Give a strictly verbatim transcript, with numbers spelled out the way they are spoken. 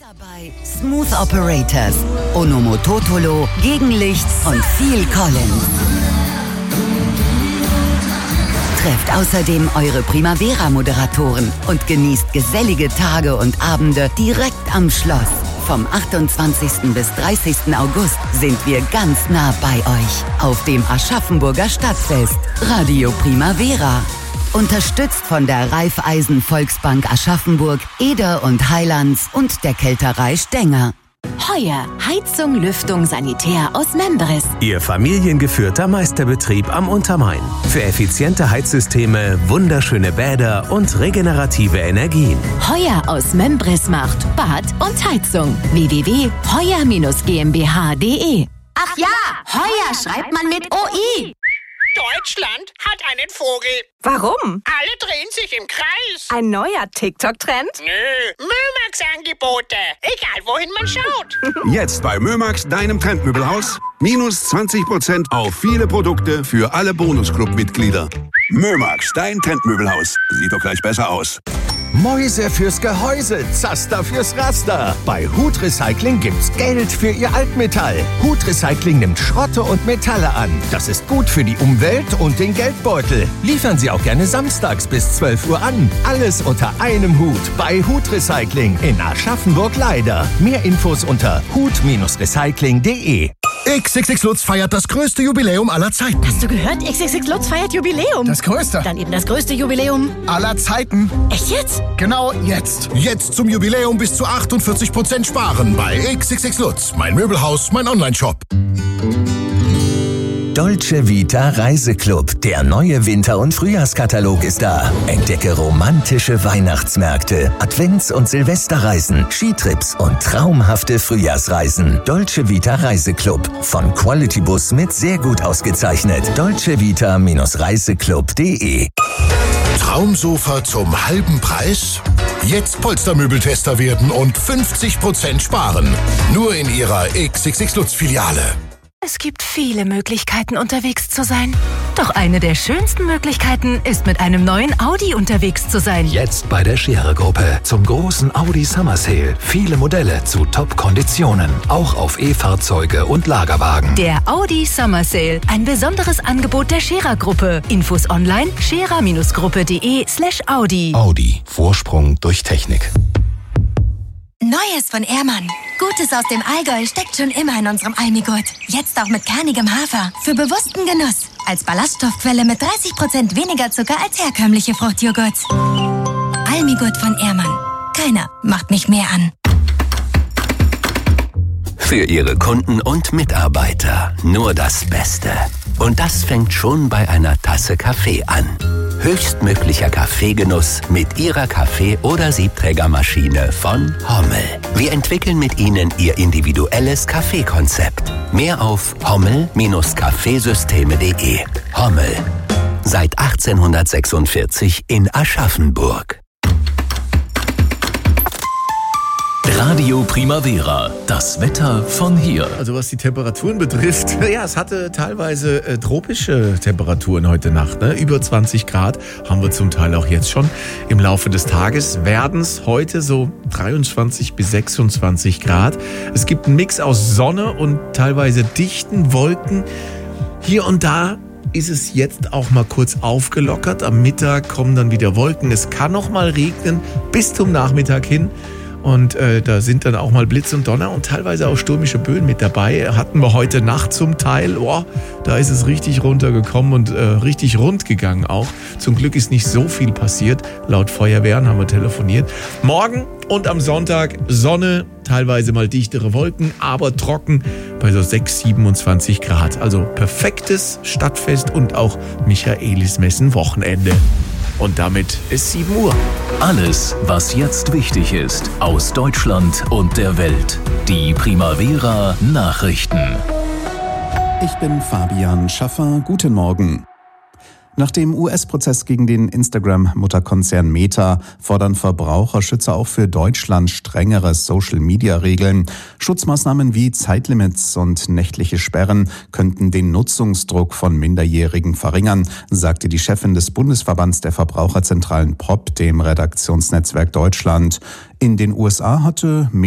Dabei Smooth Operators, Onomototolo, Gegenlicht und Phil Collins. Trefft außerdem eure Primavera-Moderatoren und genießt gesellige Tage und Abende direkt am Schloss. Vom achtundzwanzigsten bis dreißigsten August sind wir ganz nah bei euch auf dem Aschaffenburger Stadtfest. Radio Primavera. Unterstützt von der Raiffeisen Volksbank Aschaffenburg, Eder und Heilands und der Kälterei Stenger. Heuer Heizung, Lüftung, Sanitär aus Membris. Ihr familiengeführter Meisterbetrieb am Untermain. Für effiziente Heizsysteme, wunderschöne Bäder und regenerative Energien. Heuer aus Membris macht Bad und Heizung. w w w punkt heuer Bindestrich GmbH punkt de. Ach ja, Heuer schreibt man mit O I. Deutschland hat einen Vogel. Warum? Alle drehen sich im Kreis. Ein neuer TikTok-Trend? Nö, Mömax-Angebote. Egal, wohin man schaut. Jetzt bei Mömax, deinem Trendmöbelhaus. Minus zwanzig Prozent auf viele Produkte für alle Bonusclub-Mitglieder. Mömax, dein Trendmöbelhaus. Sieht doch gleich besser aus. Mäuse fürs Gehäuse, Zaster fürs Raster. Bei Hut Recycling gibt's Geld für Ihr Altmetall. Hut Recycling nimmt Schrotte und Metalle an. Das ist gut für die Umwelt und den Geldbeutel. Liefern Sie auch gerne samstags bis zwölf Uhr an. Alles unter einem Hut bei Hut Recycling in Aschaffenburg-Leider. Mehr Infos unter hut Recycling punkt de. X X X Lutz feiert das größte Jubiläum aller Zeiten. Hast du gehört? X X X Lutz feiert Jubiläum. Das größte. Dann eben das größte Jubiläum aller Zeiten. Echt jetzt? Genau jetzt. Jetzt zum Jubiläum bis zu achtundvierzig Prozent sparen bei X X X Lutz. Mein Möbelhaus, mein Onlineshop. Dolce Vita Reiseclub. Der neue Winter- und Frühjahrskatalog ist da. Entdecke romantische Weihnachtsmärkte, Advents- und Silvesterreisen, Skitrips und traumhafte Frühjahrsreisen. Dolce Vita Reiseclub. Von Quality Bus mit sehr gut ausgezeichnet. dolce vita reiseclub punkt de. Traumsofa zum halben Preis? Jetzt Polstermöbeltester werden und fünfzig Prozent sparen. Nur in Ihrer X X X Lutz Filiale. Es gibt viele Möglichkeiten, unterwegs zu sein. Doch eine der schönsten Möglichkeiten ist, mit einem neuen Audi unterwegs zu sein. Jetzt bei der Scherer-Gruppe zum großen Audi Summer Sale. Viele Modelle zu Top-Konditionen. Auch auf E-Fahrzeuge und Lagerwagen. Der Audi Summer Sale. Ein besonderes Angebot der Scherer-Gruppe. Infos online scherer-gruppe.de slash Audi. Audi. Vorsprung durch Technik. Neues von Ehrmann. Gutes aus dem Allgäu steckt schon immer in unserem Almigurt. Jetzt auch mit kernigem Hafer. Für bewussten Genuss. Als Ballaststoffquelle mit dreißig Prozent weniger Zucker als herkömmliche Fruchtjoghurts. Almigurt von Ehrmann. Keiner macht mich mehr an. Für Ihre Kunden und Mitarbeiter nur das Beste. Und das fängt schon bei einer Tasse Kaffee an. Höchstmöglicher Kaffeegenuss mit Ihrer Kaffee- oder Siebträgermaschine von Hommel. Wir entwickeln mit Ihnen Ihr individuelles Kaffeekonzept. Mehr auf hommel Bindestrich kaffeesysteme punkt de. Hommel. Seit achtzehnhundertsechsundvierzig in Aschaffenburg. Radio Primavera, das Wetter von hier. Also was die Temperaturen betrifft, ja, es hatte teilweise äh, tropische Temperaturen heute Nacht. Ne? Über zwanzig Grad haben wir zum Teil auch jetzt schon. Im Laufe des Tages werden es heute so dreiundzwanzig bis sechsundzwanzig Grad. Es gibt einen Mix aus Sonne und teilweise dichten Wolken. Hier und da ist es jetzt auch mal kurz aufgelockert. Am Mittag kommen dann wieder Wolken. Es kann noch mal regnen bis zum Nachmittag hin. Und äh, da sind dann auch mal Blitz und Donner und teilweise auch stürmische Böen mit dabei. Hatten wir heute Nacht zum Teil. Oh, da ist es richtig runtergekommen und äh, richtig rund gegangen auch. Zum Glück ist nicht so viel passiert. Laut Feuerwehren haben wir telefoniert. Morgen und am Sonntag Sonne, teilweise mal dichtere Wolken, aber trocken bei so sechs, siebenundzwanzig Grad. Also perfektes Stadtfest und auch Michaelismessen-Wochenende. Und damit ist sieben Uhr. Alles, was jetzt wichtig ist, aus Deutschland und der Welt. Die Primavera Nachrichten. Ich bin Fabian Schaffer. Guten Morgen. Nach dem U S-Prozess gegen den Instagram-Mutterkonzern Meta fordern Verbraucherschützer auch für Deutschland strengere Social-Media-Regeln. Schutzmaßnahmen wie Zeitlimits und nächtliche Sperren könnten den Nutzungsdruck von Minderjährigen verringern, sagte die Chefin des Bundesverbands der Verbraucherzentralen P R O P, dem Redaktionsnetzwerk Deutschland. In den U S A hatte